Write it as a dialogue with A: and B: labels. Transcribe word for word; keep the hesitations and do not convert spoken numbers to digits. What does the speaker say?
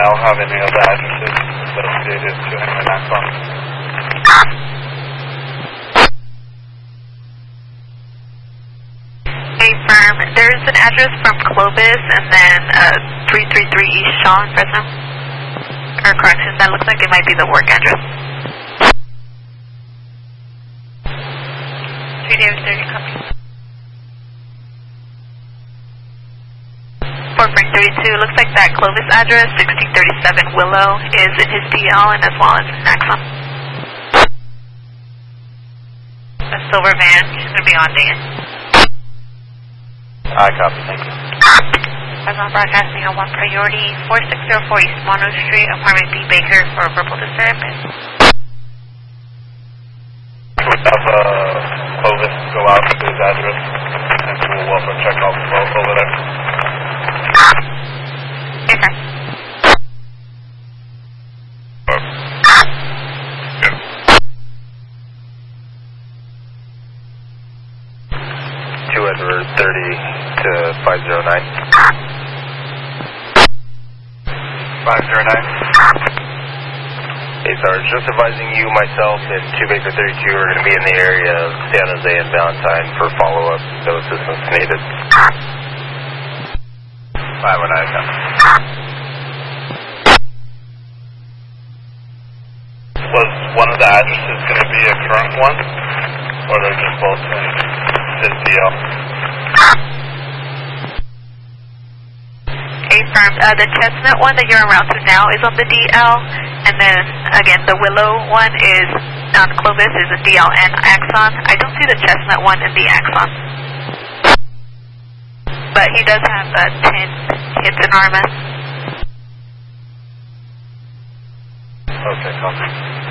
A: L have any of the addresses associated to him in Axon?
B: Hey, firm. There's an address from Clovis and then uh, three three three East Shaw in Fresno. Or correction, that looks like it might be the work address. three David thirty, copy. four Frank thirty-two, looks like that Clovis address, sixteen thirty-seven Willow, is in his D L and as well as in Axon. A silver van, she's going to be on Dan.
A: I copy, thank you.
B: Axon broadcasting on one priority, four six zero four East Mono Street, apartment B Baker for verbal disturbance.
A: We'll have uh, Clovis go out to his address and we'll welcome check off over there.
B: Yes, sir.
A: two Edward thirty to five zero nine. five zero nine. Hey, Sarge, just advising you, myself, and two Baker thirty-two are going to be in the area of San Jose and Valentine for follow-up. No assistance needed. five oh nine. Was one of the addresses going to be a current one? Or they're just both in his D L?
B: Hey, firm. Uh, the Chestnut one that you're around to now is on the D L, and then again the Willow one is on Clovis is a D L and Axon. I don't see the Chestnut one in the Axon, but he does have uh, ten hits in R M S.
A: Okay, copy.